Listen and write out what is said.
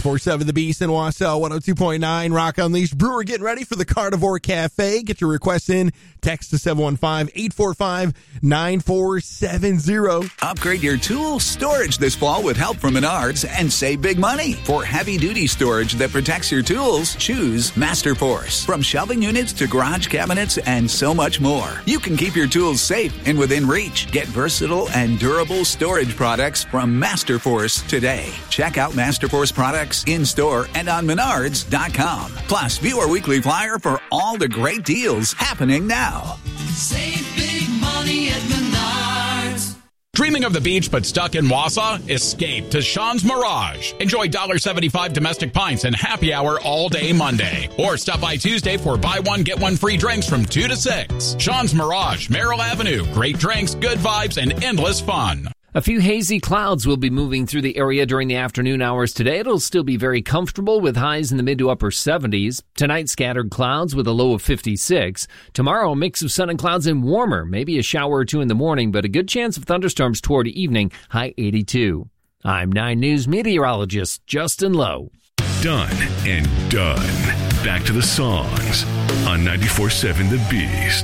94.7 The Beast in Wausau, 102.9 Rock Unleashed. Brewer getting ready for the Carnivore Cafe. Get your requests in. Text to 715-845-9470. Upgrade your tool storage this fall with help from Menards and save big money. For heavy-duty storage that protects your tools, choose Masterforce. From shelving units to garage cabinets and so much more. You can keep your tools safe and within reach. Get versatile and durable storage products from Masterforce today. Check out Masterforce products in-store and on Menards.com. Plus, view our weekly flyer for all the great deals happening now. Save big money at Menards. Dreaming of the beach but stuck in Wausau? Escape to Sean's Mirage. Enjoy $1.75 domestic pints and happy hour all day Monday. Or stop by Tuesday for buy one, get one free drinks from 2 to 6. Sean's Mirage, Merrill Avenue. Great drinks, good vibes, and endless fun. A few hazy clouds will be moving through the area during the afternoon hours today. It'll still be very comfortable with highs in the mid to upper 70s. Tonight, scattered clouds with a low of 56. Tomorrow, a mix of sun and clouds and warmer. Maybe a shower or two in the morning, but a good chance of thunderstorms toward evening, high 82. I'm 9 News meteorologist Justin Lowe. Done and done. Back to the songs on 94.7 The Beast.